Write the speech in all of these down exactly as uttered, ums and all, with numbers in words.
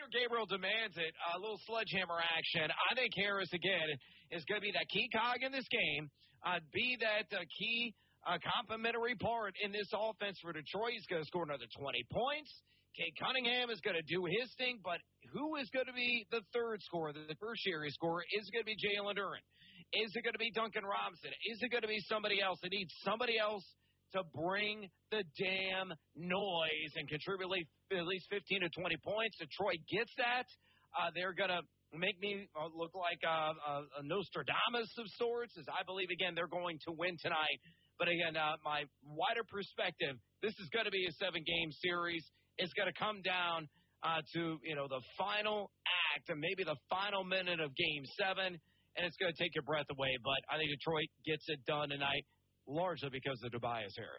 Taylor Gabriel demands it. A little sledgehammer action. I think Harris, again, is going to be that key cog in this game, uh, be that uh, key uh, complementary part in this offense for Detroit. He's going to score another twenty points. Kate Cunningham is going to do his thing, but who is going to be the third scorer, the tertiary scorer? Is it going to be Jalen Duren? Is it going to be Duncan Robinson? Is it going to be somebody else? It needs somebody else to bring the damn noise and contribute at least fifteen to twenty points. Detroit gets that. Uh, they're going to make me look like a, a, a Nostradamus of sorts, as I believe, again, they're going to win tonight. But, again, uh, my wider perspective, this is going to be a seven-game series. It's going to come down uh, to, you know, the final act and maybe the final minute of Game seven, and it's going to take your breath away. But I think Detroit gets it done tonight, largely because of Tobias Harris.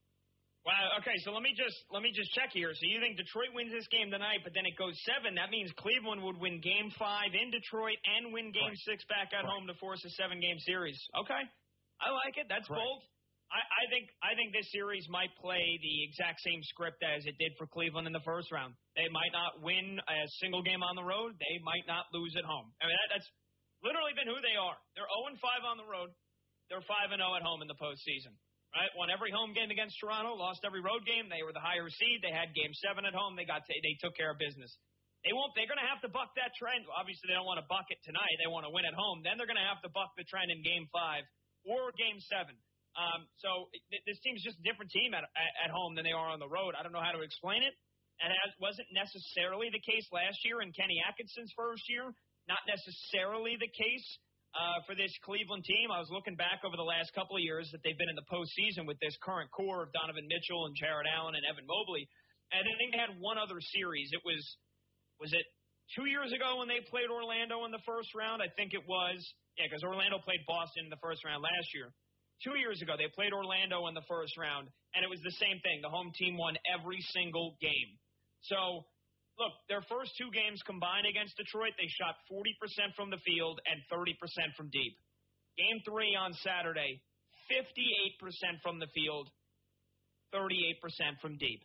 Wow. Okay, so let me just let me just check here. So you think Detroit wins this game tonight, but then it goes seven. That means Cleveland would win Game Five in Detroit and win Game right. Six back at right. home to force a seven-game series. Okay, I like it. That's right. bold. I, I think I think this series might play the exact same script as it did for Cleveland in the first round. They might not win a single game on the road. They might not lose at home. I mean, that, that's literally been who they are. They're oh and five on the road. They're five and oh at home in the postseason. Right? Won every home game against Toronto. Lost every road game. They were the higher seed. They had Game Seven at home. They got t- they took care of business. They won't. They're going to have to buck that trend. Obviously, they don't want to buck it tonight. They want to win at home. Then they're going to have to buck the trend in Game Five or Game Seven. Um, so this team's just a different team at, at home than they are on the road. I don't know how to explain it. And it wasn't necessarily the case last year in Kenny Atkinson's first year. Not necessarily the case uh, for this Cleveland team. I was looking back over the last couple of years that they've been in the postseason with this current core of Donovan Mitchell and Jared Allen and Evan Mobley. And I think they had one other series. It was, was it two years ago when they played Orlando in the first round? I think it was. Yeah, because Orlando played Boston in the first round last year. Two years ago, they played Orlando in the first round, and it was the same thing. The home team won every single game. So, look, their first two games combined against Detroit, they shot forty percent from the field and thirty percent from deep. Game three on Saturday, fifty-eight percent from the field, thirty-eight percent from deep.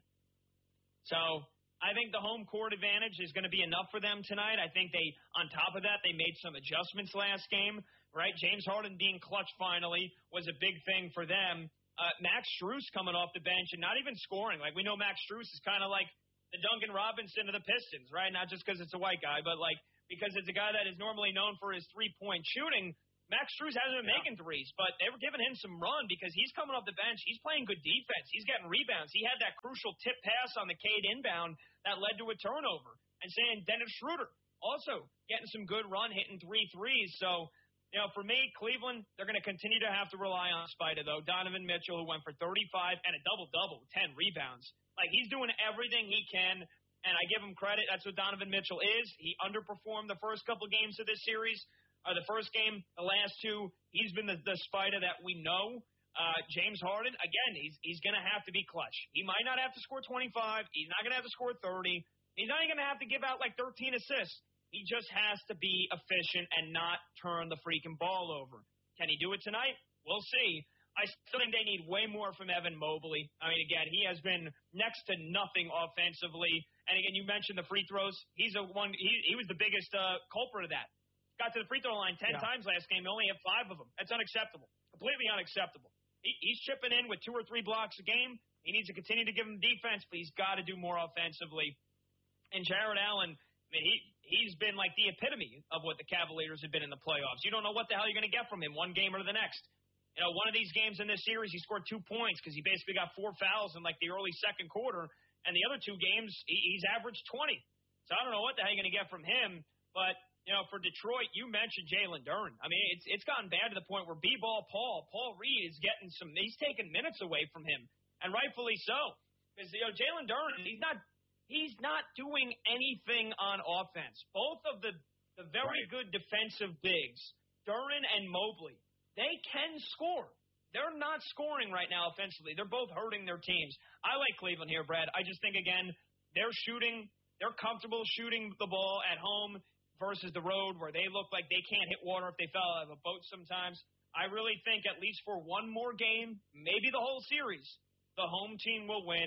So, I think the home court advantage is going to be enough for them tonight. I think they, on top of that, they made some adjustments last game, right? James Harden being clutch finally was a big thing for them. Uh, Max Strus coming off the bench and not even scoring. Like, we know Max Strus is kind of like the Duncan Robinson of the Pistons, right? Not just because it's a white guy, but like because it's a guy that is normally known for his three-point shooting. Max Strus hasn't been yeah. making threes, but they were giving him some run because he's coming off the bench. He's playing good defense. He's getting rebounds. He had that crucial tip pass on the Cade inbound that led to a turnover. And saying Dennis Schroeder also getting some good run, hitting three threes. So, you know, for me, Cleveland, they're going to continue to have to rely on Spida, though. Donovan Mitchell, who went for thirty-five and a double-double, ten rebounds. Like, he's doing everything he can, and I give him credit. That's what Donovan Mitchell is. He underperformed the first couple games of this series. Uh, the first game, the last two, he's been the, the Spida that we know. Uh, James Harden, again, he's he's going to have to be clutch. He might not have to score twenty-five. He's not going to have to score thirty. He's not even going to have to give out like thirteen assists. He just has to be efficient and not turn the freaking ball over. Can he do it tonight? We'll see. I still think they need way more from Evan Mobley. I mean, again, he has been next to nothing offensively. And again, you mentioned the free throws. He's a one. He, he was the biggest uh, culprit of that. Got to the free throw line ten yeah. times last game. He only had five of them. That's unacceptable. Completely unacceptable. He, he's chipping in with two or three blocks a game. He needs to continue to give him defense, but he's got to do more offensively. And Jared Allen, I mean, he, he's been like the epitome of what the Cavaliers have been in the playoffs. You don't know what the hell you're going to get from him one game or the next. You know, one of these games in this series, he scored two points because he basically got four fouls in like the early second quarter. And the other two games, he, he's averaged twenty. So I don't know what the hell you're going to get from him, but you know, for Detroit, you mentioned Jalen Duren. I mean, it's it's gotten bad to the point where B-ball Paul, Paul Reed is getting some, he's taking minutes away from him, and rightfully so. Because, you know, Jalen Duren, he's not he's not doing anything on offense. Both of the, the very right. good defensive bigs, Duren and Mobley, they can score. They're not scoring right now offensively. They're both hurting their teams. I like Cleveland here, Brad. I just think, again, they're shooting, they're comfortable shooting the ball at home versus the road where they look like they can't hit water if they fell out of a boat sometimes. I really think at least for one more game, maybe the whole series, the home team will win.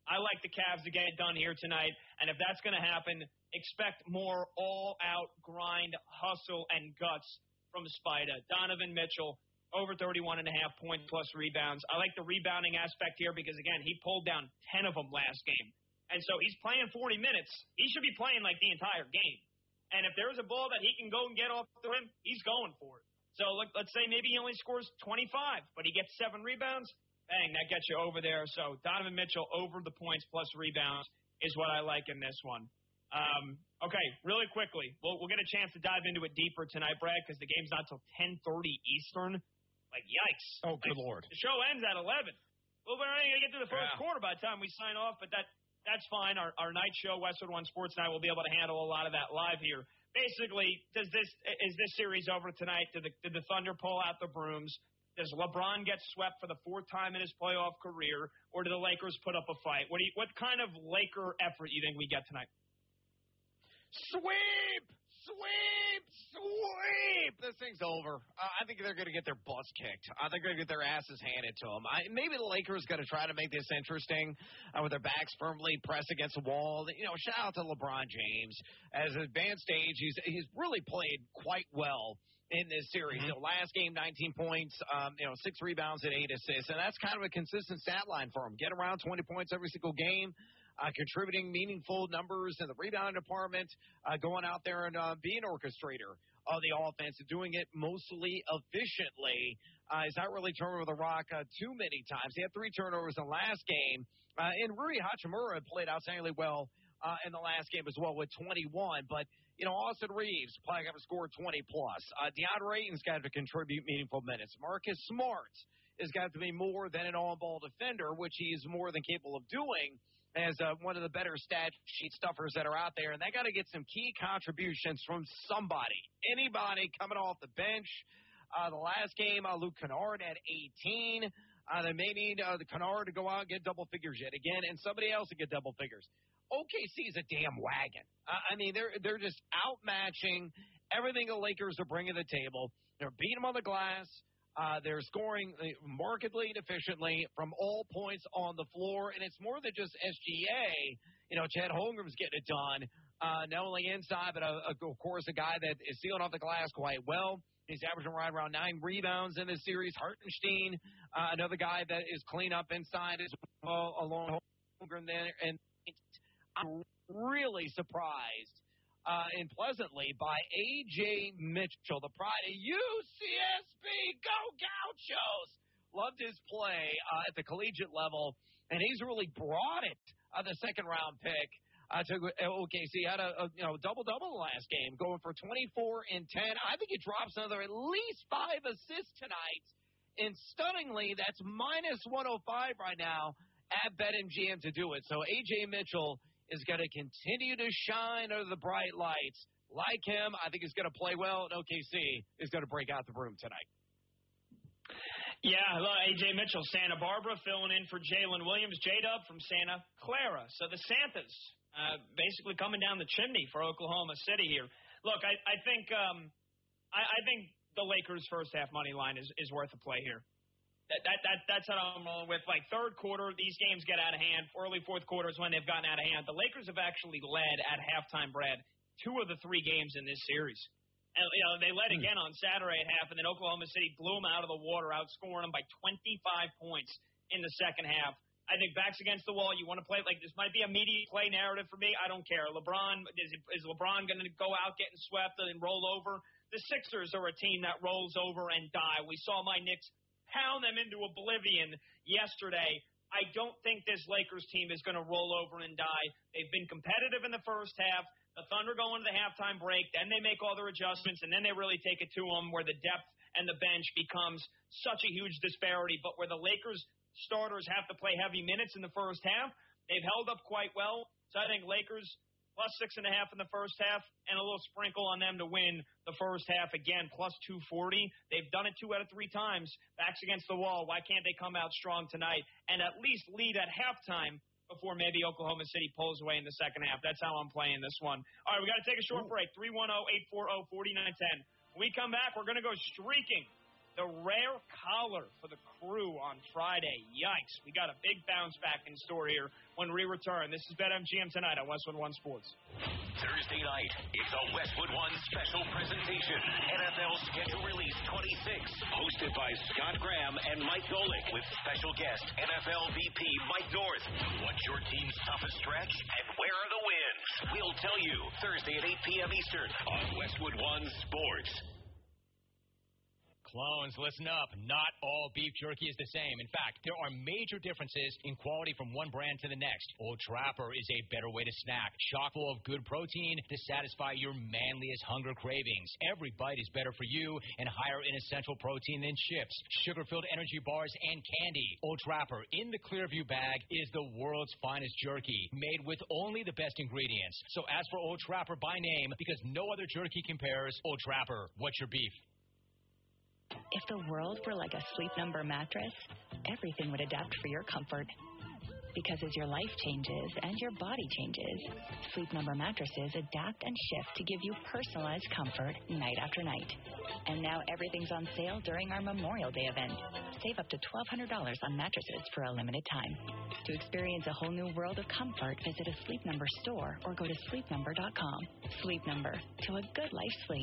I like the Cavs to get it done here tonight, and if that's going to happen, expect more all-out grind, hustle, and guts from Spida. Donovan Mitchell, over thirty-one and a half points plus rebounds. I like the rebounding aspect here because, again, he pulled down ten of them last game. And so he's playing forty minutes. He should be playing like the entire game. And if there's a ball that he can go and get off the rim, he's going for it. So look, let's say maybe he only scores twenty-five, but he gets seven rebounds. Bang, that gets you over there. So Donovan Mitchell over the points plus rebounds is what I like in this one. Um, okay, really quickly, we'll, we'll get a chance to dive into it deeper tonight, Brad, because the game's not till ten thirty Eastern. Like, yikes. Oh, good like, Lord. The show ends at eleven. Well, we're only going to get through the first yeah. quarter by the time we sign off, but that that's fine. Our, our night show, Westwood One Sports Night, will be able to handle a lot of that live here. Basically, does this is this series over tonight? Did the, did the Thunder pull out the brooms? Does LeBron get swept for the fourth time in his playoff career, or do the Lakers put up a fight? What do you, what kind of Laker effort you think we get tonight? Sweep! Sweep! Sweep! This thing's over. Uh, I think they're going to get their butts kicked. I think they're going to get their asses handed to them. I, maybe the Lakers going to try to make this interesting uh, with their backs firmly pressed against the wall. You know, shout out to LeBron James. As an advanced stage, he's, he's really played quite well in this series. Mm-hmm. You know, last game, nineteen points, um, you know, six rebounds and eight assists. And that's kind of a consistent stat line for him. Get around twenty points every single game. Uh, contributing meaningful numbers in the rebounding department, uh, going out there and uh, being an orchestrator of the offense and doing it mostly efficiently. Uh, he's not really turning over the rock uh, too many times. He had three turnovers in the last game. Uh, and Rui Hachimura played outstandingly well uh, in the last game as well with twenty-one. But, you know, Austin Reeves probably got to score twenty plus. Uh, DeAndre Ayton's got to contribute meaningful minutes. Marcus Smart has got to be more than an on-ball defender, which he's more than capable of doing as uh, one of the better stat sheet stuffers that are out there. And they got to get some key contributions from somebody, anybody coming off the bench. Uh, the last game, uh, Luke Kennard had eighteen. Uh, they may need uh, the Kennard to go out and get double figures yet again, and somebody else to get double figures. O K C is a damn wagon. Uh, I mean, they're they're just outmatching everything the Lakers are bringing to the table. They're beating them on the glass. Uh, they're scoring markedly and efficiently from all points on the floor, and it's more than just S G A. You know, Chet Holmgren's getting it done, uh, not only inside, but, uh, of course, a guy that is sealing off the glass quite well. He's averaging right around nine rebounds in this series. Hartenstein, uh, another guy that is clean up inside as well, along Holmgren there. And I'm really surprised Uh, and pleasantly by A J Mitchell, the pride of U C S B. Go Gauchos! Loved his play uh, at the collegiate level, and he's really brought it. Uh, the second-round pick uh, to O K C had a, a you know double-double last game, going for twenty-four and ten. I think he drops another at least five assists tonight. And stunningly, that's minus one oh five right now at BetMGM to do it. So A J Mitchell is going to continue to shine under the bright lights. Like him, I think he's going to play well, and O K C is going to break out the broom tonight. Yeah, look, A J Mitchell, Santa Barbara, filling in for Jalen Williams. J-Dub from Santa Clara. So the Santas uh, basically coming down the chimney for Oklahoma City here. Look, I, I think um, I, I think the Lakers' first half money line is, is worth a play here. That, that, that, that's what I'm rolling with. Like, third quarter, these games get out of hand. Early fourth quarter is when they've gotten out of hand. The Lakers have actually led at halftime, Brad, two of the three games in this series. And, you know, they led again on Saturday at half, and then Oklahoma City blew them out of the water, outscoring them by twenty-five points in the second half. I think backs against the wall. You want to play like this might be a media play narrative for me. I don't care. LeBron is, is LeBron going to go out getting swept and roll over? The Sixers are a team that rolls over and die. We saw my Knicks pound them into oblivion yesterday. I don't think this Lakers team is going to roll over and die. They've been competitive in the first half. The Thunder go into the halftime break. Then they make all their adjustments, and then they really take it to them where the depth and the bench becomes such a huge disparity. But where the Lakers starters have to play heavy minutes in the first half, they've held up quite well. So I think Lakers plus six and a half in the first half, and a little sprinkle on them to win the first half again, plus two forty. They've done it two out of three times. Backs against the wall. Why can't they come out strong tonight and at least lead at halftime before maybe Oklahoma City pulls away in the second half? That's how I'm playing this one. All right, we got to take a short break. three one zero, eight four zero, four nine one zero. When we come back, we're going to go streaking. The rare collar for the Crew on Friday. Yikes. We got a big bounce back in store here when we return. This is BetMGM tonight on Westwood One Sports. Thursday night, it's a Westwood One special presentation. N F L Schedule Release twenty-six. Hosted by Scott Graham and Mike Golick with special guest N F L V P Mike North. What's your team's toughest stretch and where are the wins? We'll tell you Thursday at eight p.m. Eastern on Westwood One Sports. Clones, listen up. Not all beef jerky is the same. In fact, there are major differences in quality from one brand to the next. Old Trapper is a better way to snack, chock full of good protein to satisfy your manliest hunger cravings. Every bite is better for you and higher in essential protein than chips, sugar-filled energy bars, and candy. Old Trapper in the Clearview bag is the world's finest jerky, made with only the best ingredients. So ask for Old Trapper by name because no other jerky compares. Old Trapper, what's your beef? If the world were like a Sleep Number mattress, everything would adapt for your comfort. Because as your life changes and your body changes, Sleep Number mattresses adapt and shift to give you personalized comfort night after night. And now everything's on sale during our Memorial Day event. Save up to twelve hundred dollars on mattresses for a limited time. To experience a whole new world of comfort, visit a Sleep Number store or go to sleep number dot com. Sleep Number, to a good life sleep.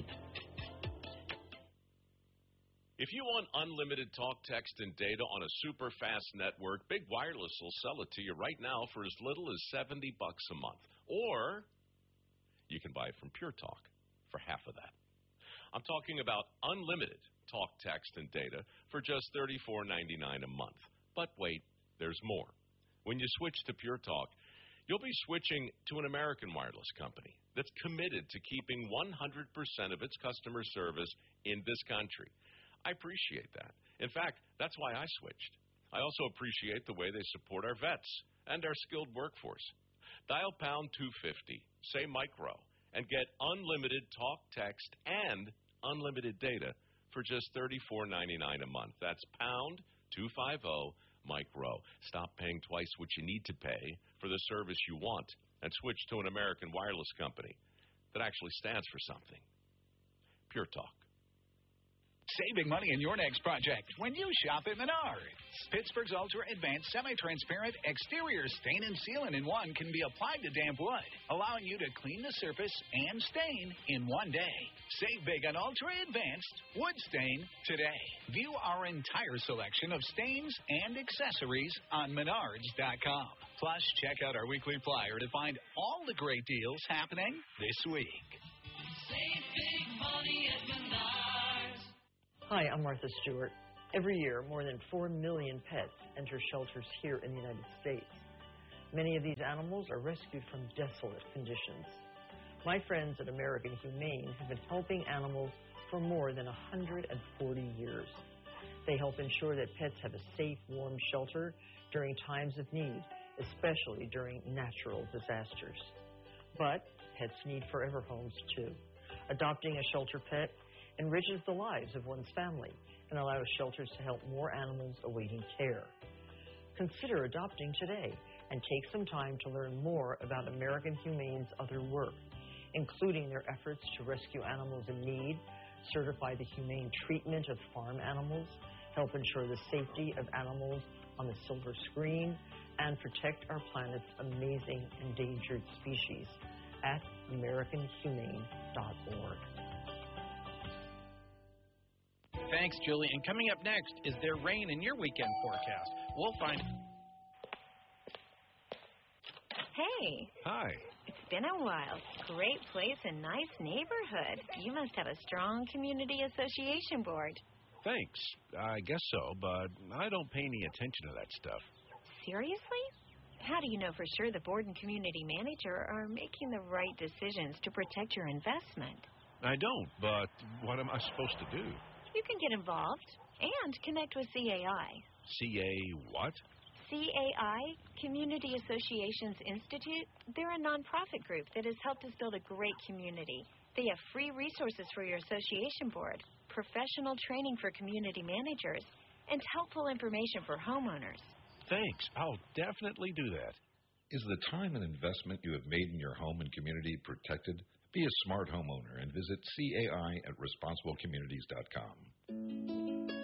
If you want unlimited talk, text, and data on a super fast network, Big Wireless will sell it to you right now for as little as seventy bucks a month. Or you can buy it from Pure Talk for half of that. I'm talking about unlimited talk, text, and data for just thirty-four ninety-nine a month. But wait, there's more. When you switch to Pure Talk, you'll be switching to an American wireless company that's committed to keeping one hundred percent of its customer service in this country. I appreciate that. In fact, that's why I switched. I also appreciate the way they support our vets and our skilled workforce. Dial pound two fifty, say micro, and get unlimited talk, text, and unlimited data for just thirty-four ninety-nine a month. That's pound two fifty, micro. Stop paying twice what you need to pay for the service you want and switch to an American wireless company that actually stands for something. Pure Talk. Saving money in your next project when you shop at Menards. Pittsburgh's Ultra Advanced Semi-Transparent Exterior Stain and Sealant in one can be applied to damp wood, allowing you to clean the surface and stain in one day. Save big on Ultra Advanced Wood Stain today. View our entire selection of stains and accessories on menards dot com. Plus, check out our weekly flyer to find all the great deals happening this week. Save big money at Menards. Hi, I'm Martha Stewart. Every year, more than four million pets enter shelters here in the United States. Many of these animals are rescued from desolate conditions. My friends at American Humane have been helping animals for more than one hundred forty years. They help ensure that pets have a safe, warm shelter during times of need, especially during natural disasters. But pets need forever homes, too. Adopting a shelter pet enriches the lives of one's family and allows shelters to help more animals awaiting care. Consider adopting today and take some time to learn more about American Humane's other work, including their efforts to rescue animals in need, certify the humane treatment of farm animals, help ensure the safety of animals on the silver screen, and protect our planet's amazing endangered species at american humane dot org. Thanks, Julie. And coming up next, is there rain in your weekend forecast? We'll find... Hey. Hi. It's been a while. Great place and nice neighborhood. You must have a strong community association board. Thanks. I guess so, but I don't pay any attention to that stuff. Seriously? How do you know for sure the board and community manager are making the right decisions to protect your investment? I don't, but what am I supposed to do? You can get involved and connect with C A I. C A what? C A I, Community Associations Institute. They're a nonprofit group that has helped us build a great community. They have free resources for your association board, professional training for community managers, and helpful information for homeowners. Thanks. I'll definitely do that. Is the time and investment you have made in your home and community protected? Be a smart homeowner and visit C A I at responsible communities dot com. You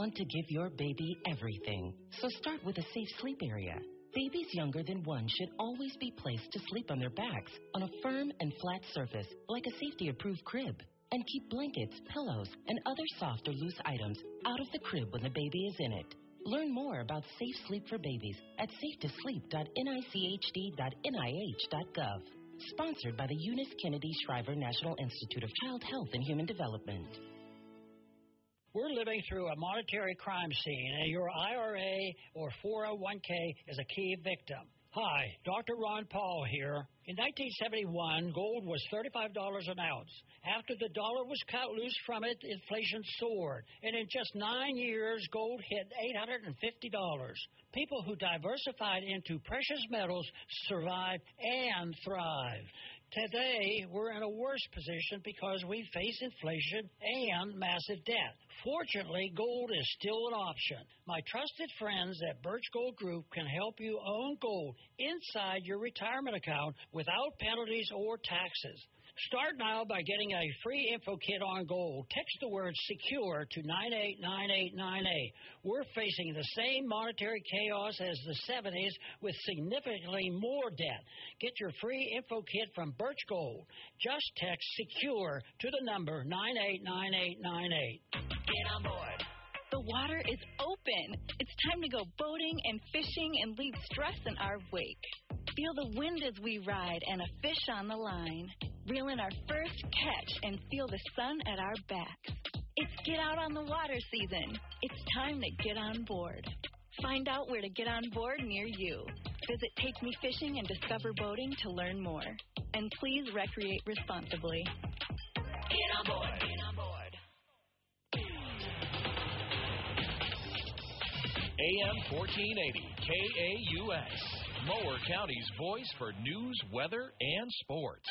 want to give your baby everything, so start with a safe sleep area. Babies younger than one should always be placed to sleep on their backs on a firm and flat surface like a safety-approved crib. And keep blankets, pillows, and other soft or loose items out of the crib when the baby is in it. Learn more about safe sleep for babies at safe to sleep dot N I C H D dot N I H dot gov. Sponsored by the Eunice Kennedy Shriver National Institute of Child Health and Human Development. We're living through a monetary crime scene, and your I R A or four oh one k is a key victim. Hi, Doctor Ron Paul here. In nineteen seventy-one, gold was thirty-five dollars an ounce. After the dollar was cut loose from it, inflation soared. And in just nine years, gold hit eight hundred fifty dollars. People who diversified into precious metals survived and thrived. Today, we're in a worse position because we face inflation and massive debt. Fortunately, gold is still an option. My trusted friends at Birch Gold Group can help you own gold inside your retirement account without penalties or taxes. Start now by getting a free info kit on gold. Text the word SECURE to nine eight nine eight nine eight. We're facing the same monetary chaos as the seventies with significantly more debt. Get your free info kit from Birch Gold. Just text SECURE to the number nine eight nine eight nine eight. Get on board. The water is open. It's time to go boating and fishing and leave stress in our wake. Feel the wind as we ride and a fish on the line. Reel in our first catch and feel the sun at our backs. It's Get Out on the Water season. It's time to get on board. Find out where to get on board near you. Visit Take Me Fishing and Discover Boating to learn more. And please recreate responsibly. Get on board. Get on board. A M fourteen eighty K A U S, Mower County's voice for news, weather, and sports.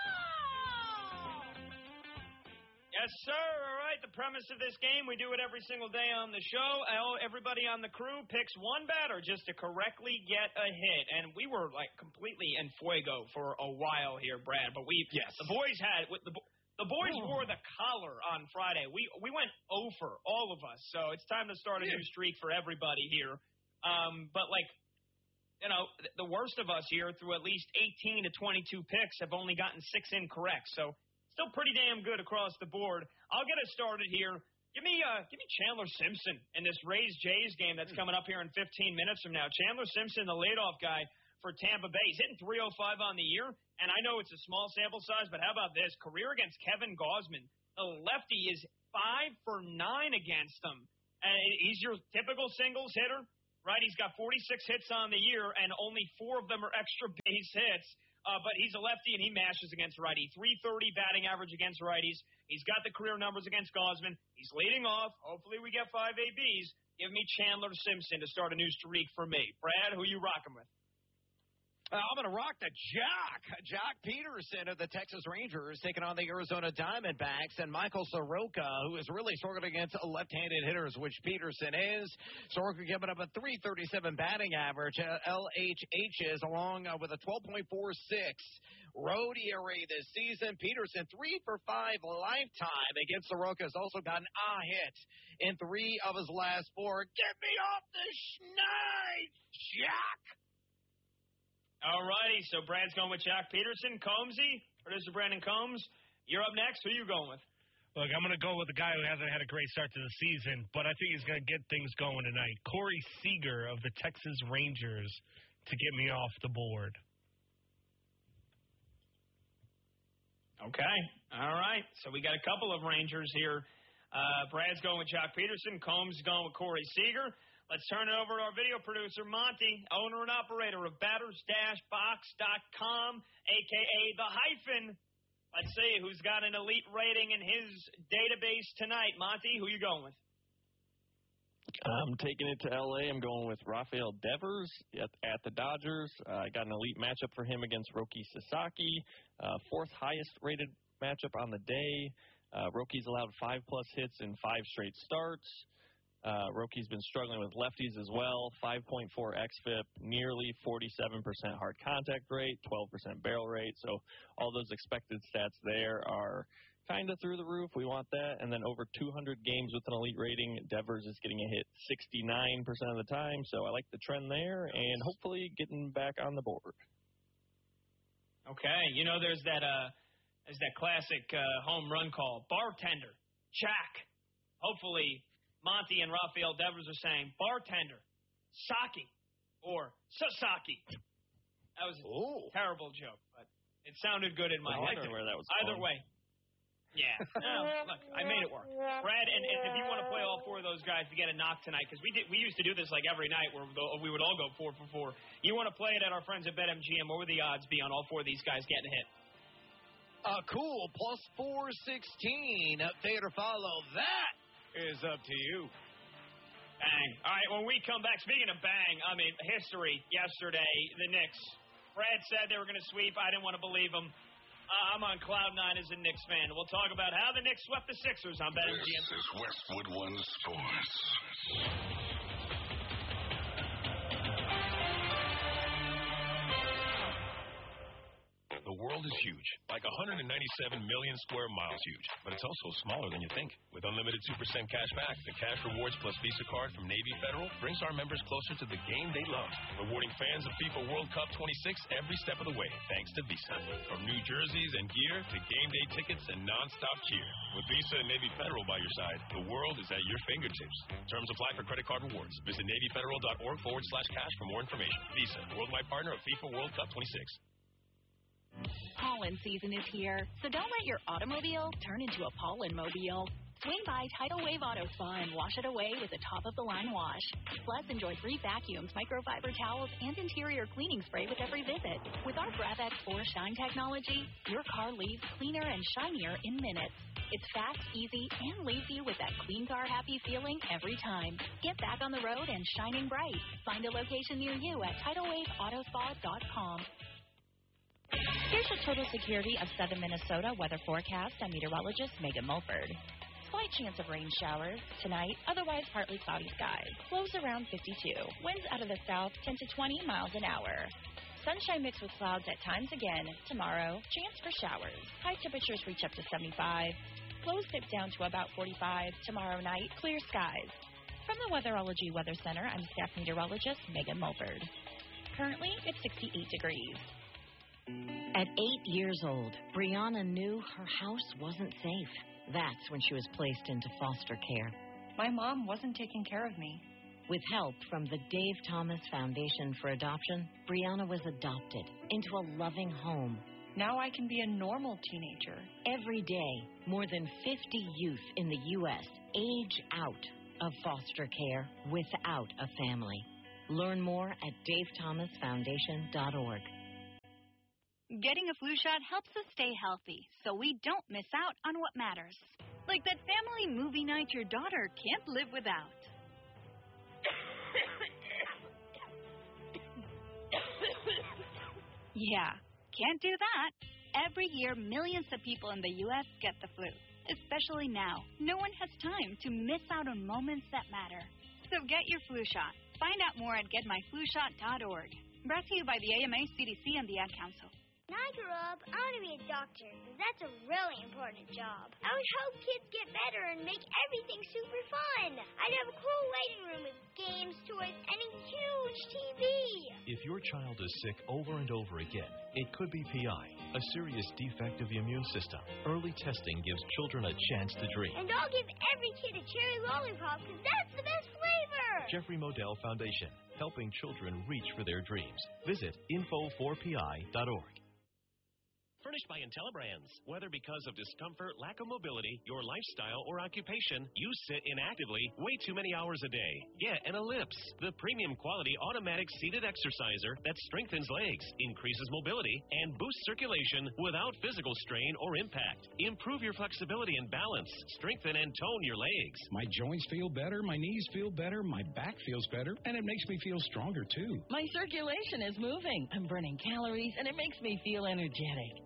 Yes, sir. All right. The premise of this game, we do it every single day on the show. Everybody on the crew picks one batter just to correctly get a hit. And we were, like, completely en fuego for a while here, Brad. But we, yes. the boys had, the, the boys oh. wore the collar on Friday. We we went over, all of us. So it's time to start a yeah. new streak for everybody here. Um, but, like, you know, the worst of us here, through at least eighteen to twenty-two picks, have only gotten six incorrect. So still pretty damn good across the board. I'll get us started here. Give me uh, give me Chandler Simpson in this Rays-Jays game that's coming up here in fifteen minutes from now. Chandler Simpson, the leadoff guy for Tampa Bay. He's hitting three oh five on the year, and I know it's a small sample size, but how about this? Career against Kevin Gausman. The lefty is five for nine against him. And he's your typical singles hitter, right? He's got forty-six hits on the year, and only four of them are extra base hits. Uh, but he's a lefty, and he mashes against righty. three thirty batting average against righties. He's got the career numbers against Gausman. He's leading off. Hopefully we get five A Bs. Give me Chandler Simpson to start a new streak for me. Brad, who you rocking with? Uh, I'm going to rock the Jock. Jock Peterson of the Texas Rangers taking on the Arizona Diamondbacks, and Michael Soroka, who is really struggling against left-handed hitters, which Peterson is. Soroka giving up a three thirty-seven batting average. Uh, L H H's along uh, with a twelve point four six road E R A this season. Peterson three for five lifetime against Soroka. Has also gotten a hit in three of his last four. Get me off the schneid, Jock. All righty, so Brad's going with Jock Peterson. Combsy, producer Brandon Combs, you're up next. Who are you going with? Look, I'm going to go with the guy who hasn't had a great start to the season, but I think he's going to get things going tonight. Corey Seager of the Texas Rangers to get me off the board. Okay, all right. So we got a couple of Rangers here. Uh, Brad's going with Jock Peterson. Combs is going with Corey Seager. Let's turn it over to our video producer, Monty, owner and operator of batters dash box dot com, a k a. The Hyphen. Let's see who's got an elite rating in his database tonight. Monty, who you going with? I'm taking it to L A. I'm going with Rafael Devers at, at the Dodgers. I uh, got an elite matchup for him against Roki Sasaki. Uh, fourth highest rated matchup on the day. Uh, Roki's allowed five-plus hits in five straight starts. Uh, Rocky's been struggling with lefties as well. five point four xFIP, nearly forty-seven percent hard contact rate, twelve percent barrel rate. So all those expected stats there are kind of through the roof. We want that. And then over two hundred games with an elite rating, Devers is getting a hit sixty-nine percent of the time. So I like the trend there and hopefully getting back on the board. Okay. You know, there's that, uh, there's that classic uh, home run call. Bartender, Jack. Hopefully Monty and Rafael Devers are saying bartender, Saki, or Sasaki. That was a Ooh. terrible joke, but it sounded good in my I head. where that was Either going. way. Yeah. No, look, I made it work. Brad, and, and if you want to play all four of those guys to get a knock tonight, because we did, we used to do this like every night where we would all go four for four. You want to play it at our friends at BetMGM, what would the odds be on all four of these guys getting hit? A cool plus four sixteen. There to follow. That is up to you. Bang. All right, when we come back, speaking of bang, I mean, history yesterday, the Knicks. Brad said they were going to sweep. I didn't want to believe him. Uh, I'm on cloud nine as a Knicks fan. We'll talk about how the Knicks swept the Sixers on BetMGM. This is Westwood One Sports. The world is huge, like one hundred ninety-seven million square miles huge, but it's also smaller than you think. With unlimited two percent cash back, the Cash Rewards Plus Visa card from Navy Federal brings our members closer to the game they love, rewarding fans of FIFA World Cup twenty-six every step of the way, thanks to Visa. From new jerseys and gear to game day tickets and nonstop cheer. With Visa and Navy Federal by your side, the world is at your fingertips. Terms apply for credit card rewards. Visit NavyFederal.org forward slash cash for more information. Visa, worldwide partner of FIFA World Cup twenty-six. Pollen season is here, so don't let your automobile turn into a pollen-mobile. Swing by Tidal Wave Auto Spa and wash it away with a top-of-the-line wash. Plus, enjoy free vacuums, microfiber towels, and interior cleaning spray with every visit. With our GravX four Shine technology, your car leaves cleaner and shinier in minutes. It's fast, easy, and leaves you with that clean car happy feeling every time. Get back on the road and shining bright. Find a location near you at tidal wave auto spa dot com. Here's your total security of southern Minnesota weather forecast. I'm meteorologist Megan Mulford. Slight chance of rain showers tonight, otherwise partly cloudy skies. Lows around fifty-two. Winds out of the south ten to twenty miles an hour. Sunshine mixed with clouds at times again. Tomorrow, chance for showers. High temperatures reach up to seventy-five. Lows dip down to about forty-five. Tomorrow night, clear skies. From the Weatherology Weather Center, I'm staff meteorologist Megan Mulford. Currently, it's sixty-eight degrees. At eight years old, Brianna knew her house wasn't safe. That's when she was placed into foster care. My mom wasn't taking care of me. With help from the Dave Thomas Foundation for Adoption, Brianna was adopted into a loving home. Now I can be a normal teenager. Every day, more than fifty youth in the U S age out of foster care without a family. Learn more at dave thomas foundation dot org. Getting a flu shot helps us stay healthy, so we don't miss out on what matters. Like that family movie night your daughter can't live without. Yeah, can't do that. Every year, millions of people in the U S get the flu, especially now. No one has time to miss out on moments that matter. So get your flu shot. Find out more at get my flu shot dot org. Brought to you by the A M A, C D C, and the Ad Council. When I grow up, I want to be a doctor, because that's a really important job. I would hope kids get better and make everything super fun. I'd have a cool waiting room with games, toys, and a huge T V. If your child is sick over and over again, it could be P I, a serious defect of the immune system. Early testing gives children a chance to dream. And I'll give every kid a cherry lollipop, because that's the best flavor. Jeffrey Modell Foundation, helping children reach for their dreams. Visit info four p i dot org. Furnished by IntelliBrands. Whether because of discomfort, lack of mobility, your lifestyle, or occupation, you sit inactively way too many hours a day. Get an Ellipse, the premium quality automatic seated exerciser that strengthens legs, increases mobility, and boosts circulation without physical strain or impact. Improve your flexibility and balance. Strengthen and tone your legs. My joints feel better, my knees feel better, my back feels better, and it makes me feel stronger too. My circulation is moving. I'm burning calories, and it makes me feel energetic.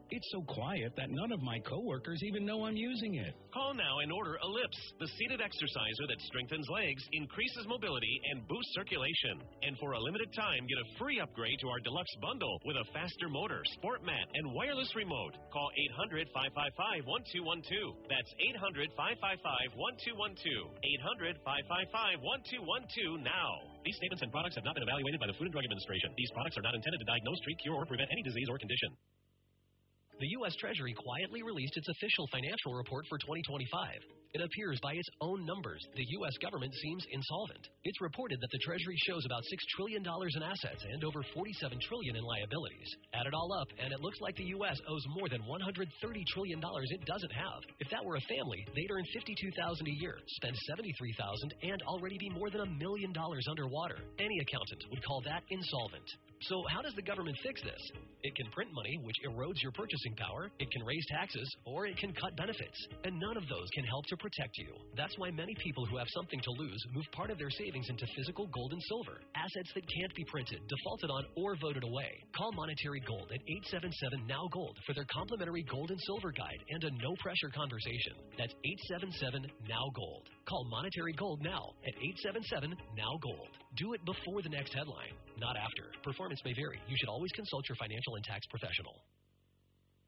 It's so quiet that none of my coworkers even know I'm using it. Call now and order Ellipse, the seated exerciser that strengthens legs, increases mobility, and boosts circulation. And for a limited time, get a free upgrade to our deluxe bundle with a faster motor, sport mat, and wireless remote. Call eight hundred, five five five, one two one two. That's eight hundred, five five five, one two one two. eight hundred, five five five, one two one two now. These statements and products have not been evaluated by the Food and Drug Administration. These products are not intended to diagnose, treat, cure, or prevent any disease or condition. The U S Treasury quietly released its official financial report for twenty twenty-five. It appears by its own numbers, the U S government seems insolvent. It's reported that the Treasury shows about six trillion dollars in assets and over forty-seven trillion dollars in liabilities. Add it all up, and it looks like the U S owes more than one hundred thirty trillion dollars it doesn't have. If that were a family, they'd earn fifty-two thousand dollars a year, spend seventy-three thousand dollars, and already be more than a million dollars underwater. Any accountant would call that insolvent. So how does the government fix this? It can print money, which erodes your purchasing power. It can raise taxes, or it can cut benefits. And none of those can help to protect you. That's why many people who have something to lose move part of their savings into physical gold and silver, assets that can't be printed, defaulted on, or voted away. Call Monetary Gold at eight seven seven, N O W Gold for their complimentary gold and silver guide and a no-pressure conversation. That's eight seven seven, N O W Gold. Call Monetary Gold now at eight seven seven, N O W Gold. Do it before the next headline, not after. Performance may vary. You should always consult your financial and tax professional.